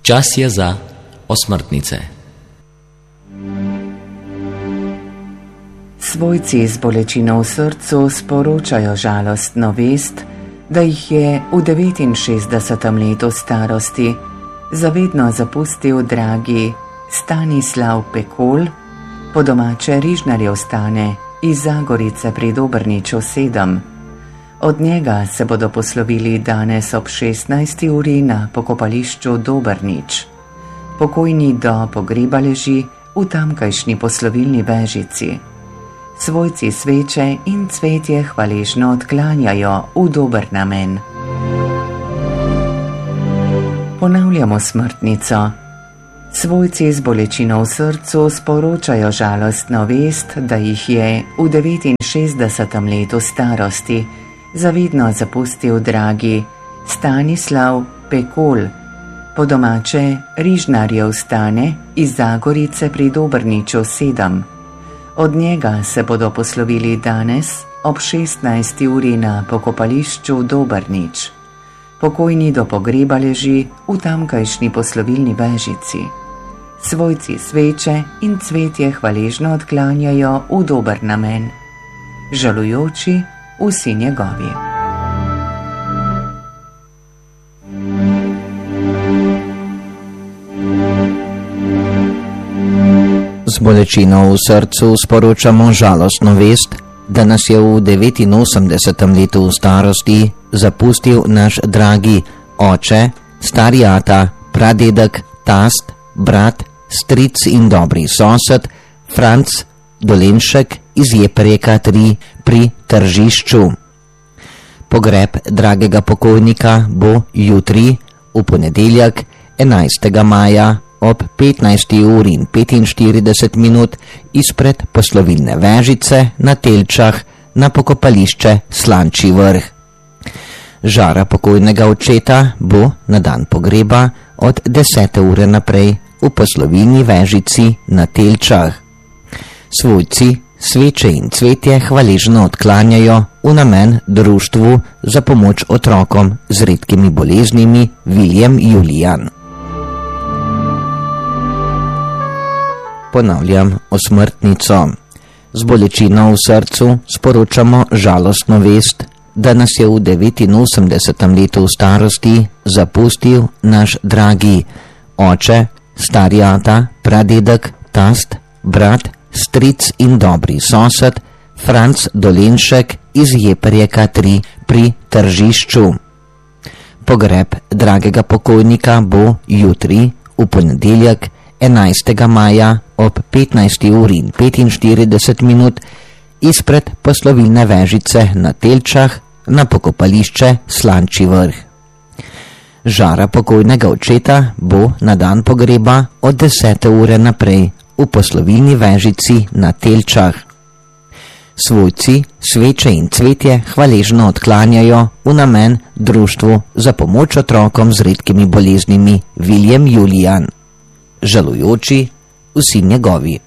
Čas je za osmrtnice. Svojci z bolečino v srcu sporočajo žalostno vest, da jih je v 69. letu starosti zavedno zapustil dragi Stanislav Pekol, po domače Rižnarjev stane iz Zagorice pri Dobrniču 7. Od njega se bodo poslovili danes ob 16. uri na pokopališču Dobrnič. Pokojni do pogreba leži v tamkajšnji poslovilni Vežici. Svojci sveče in cvetje hvaležno odklanjajo v dober namen. Ponavljamo smrtnico. Svojci z bolečino v srcu sporočajo žalostno vest, da jih je v 69. letu starosti zavidno zapustil dragi Stanislav Pekol, po domače Rižnarjev stane iz Zagorice pri Dobrniču 7. Od njega se bodo poslovili danes ob 16. uri na pokopališču Dobrnič. Pokojni do pogreba leži v tamkajšnji poslovilni Vežici. Svojci sveče in cvetje hvaležno odklanjajo v dober namen. Žalujoči vsi njegovi. Z bolečino v srcu sporočamo žalostno vest, da nas je v 89. letu starosti zapustil naš dragi oče, stari ata, pradedek, tast, brat, stric in dobri sosed Franc Dolenšek iz Jepreka 3 pri Tržišču. Pogreb dragega pokojnika bo jutri, v ponedeljek 11. maja ob 15. uri in 45 minut izpred poslovilne Vežice na Telčah na pokopališče Slančji Vrh. Žara pokojnega očeta bo na dan pogreba od 10. ure naprej v poslovilni Vežici na Telčah. Svojci sveče in cvetje hvaležno odklanjajo v namen Društvu za pomoč otrokom z redkimi boleznimi Viljem Julijan. Ponavljam osmrtnico. Z bolečino v srcu sporočamo žalostno vest, da nas je v 89. letu starosti zapustil naš dragi oče, stari ata, pradedek, tast, brat, stric in dobri sosed Franc Dolenšek iz Jepreka 3 pri Tržišču. Pogreb dragega pokojnika bo jutri, v ponedeljek 11. maja ob 15. uri in 45 minut izpred poslovilne Vežice na Telčah na pokopališče Slančji Vrh. Žara pokojnega očeta bo na dan pogreba od 10. ure naprej v poslovilni Vežici na Telčah. Svojci sveče in cvetje hvaležno odklanjajo v namen Društvu za pomoč otrokom z redkimi boleznimi Viljem Julijan. Žalujoči vsi njegovi.